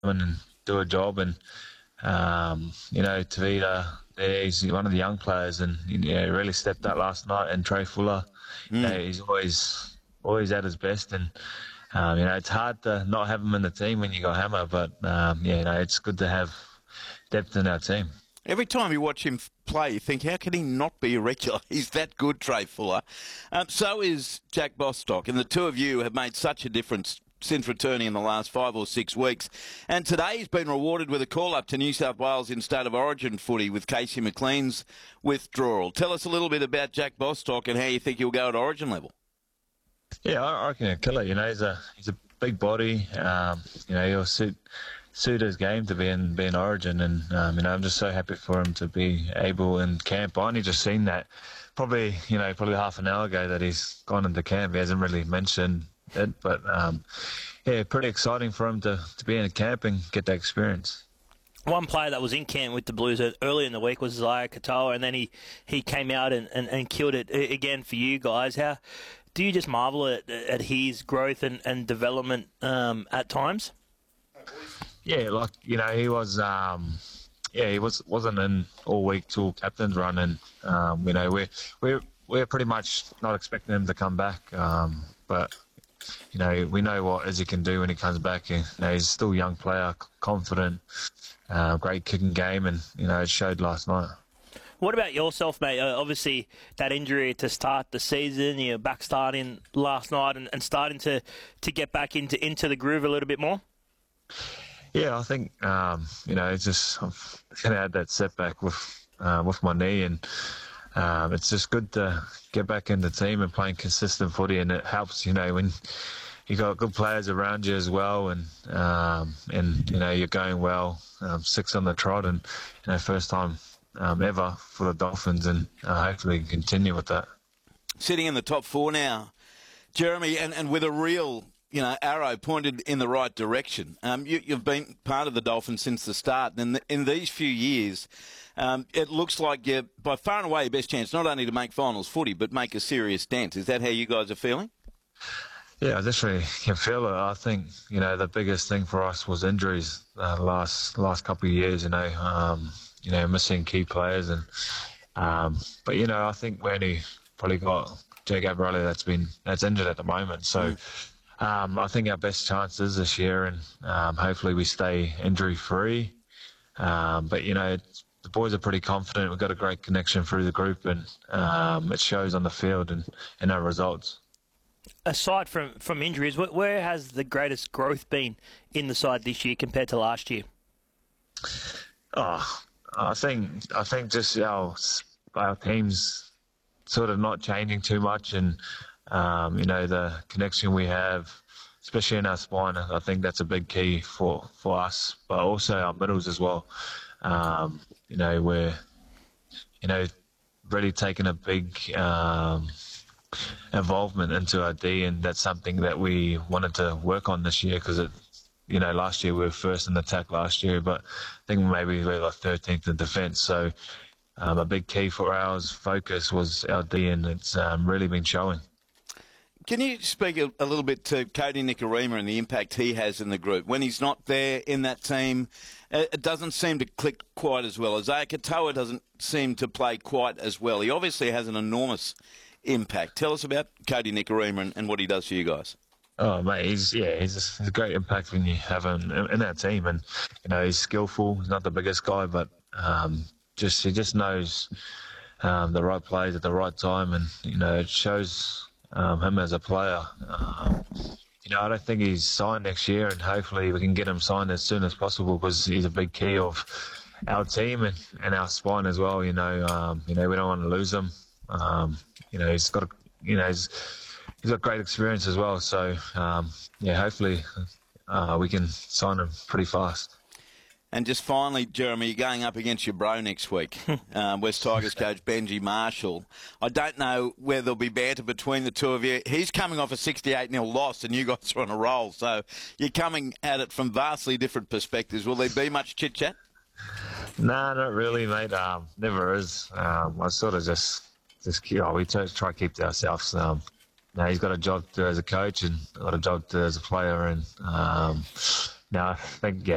in and do a job. And Tavita, he's one of the young players, and he really stepped up last night. And Trey Fuller, he's always at his best. And it's hard to not have him in the team when you got Hammer, but it's good to have depth in our team. Every time you watch him play, you think, how can he not be a regular? He's that good, Trey Fuller. So is Jack Bostock, and the two of you have made such a difference since returning in the last 5 or 6 weeks. And today he's been rewarded with a call-up to New South Wales in State of Origin footy with Casey McLean's withdrawal. Tell us a little bit about Jack Bostock and how you think he'll go at Origin level. Yeah, I reckon he'll kill it. He's a big body. He'll suit his game to be in Origin, and I'm just so happy for him to be able in camp. I only just seen that probably half an hour ago that he's gone into camp. He hasn't really mentioned it, but pretty exciting for him to be in camp and get that experience. One player that was in camp with the Blues early in the week was Isaiah Katoa, and then he came out and killed it again for you guys. How do you just marvel at his growth and development at times? Yeah, he was. He wasn't in all week till captain's run, and we're pretty much not expecting him to come back. But we know what Izzy can do when he comes back. He's still a young player, confident, great kicking game, and it showed last night. What about yourself, mate? Obviously, that injury to start the season, you're back starting last night and starting to get back into the groove a little bit more. Yeah, I think it's just I've had that setback with my knee, and it's just good to get back in the team and playing consistent footy, and it helps when you got good players around you as well, and you're going well, 6 on the trot, and first time ever for the Dolphins, and hopefully continue with that. Sitting in the top 4 now, Jeremy, and with a real arrow pointed in the right direction. You've been part of the Dolphins since the start, and in these few years, it looks like you're by far and away your best chance not only to make finals footy, but make a serious dent. Is that how you guys are feeling? Yeah, I definitely can feel it. I think the biggest thing for us was injuries last couple of years. Missing key players, and but I think we only probably got Jake Aberrelli that's injured at the moment. So. I think our best chances this year, and hopefully we stay injury-free. But, the boys are pretty confident. We've got a great connection through the group, and it shows on the field and in our results. Aside from injuries, where has the greatest growth been in the side this year compared to last year? I think just our team's sort of not changing too much, and the connection we have, especially in our spine, I think that's a big key for us, but also our middles as well. We're, really taking a big involvement into our D, and that's something that we wanted to work on this year, because last year we were first in attack last year, but I think maybe we were like 13th in defence. So a big key for our focus was our D, and it's really been showing. Can you speak a little bit to Cody Nikorima and the impact he has in the group? When he's not there in that team, it doesn't seem to click quite as well. Isaiah Katoa doesn't seem to play quite as well. He obviously has an enormous impact. Tell us about Cody Nikorima and what he does for you guys. Oh, mate, he's a great impact when you have him in our team. And, he's skillful. He's not the biggest guy, but he just knows the right plays at the right time. And, it shows him as a player. I don't think he's signed next year, and hopefully we can get him signed as soon as possible, because he's a big key of our team and our spine as well. We don't want to lose him. He's got he's got great experience as well. So hopefully we can sign him pretty fast. And just finally, Jeremy, you're going up against your bro next week, West Tigers coach Benji Marshall. I don't know whether there'll be banter between the two of you. He's coming off a 68-0 loss, and you guys are on a roll. So you're coming at it from vastly different perspectives. Will there be much chit-chat? No, not really, mate. Never is. I sort of just we try to keep to ourselves. He's got a job to do as a coach, and I've got a job to do as a player. And I think,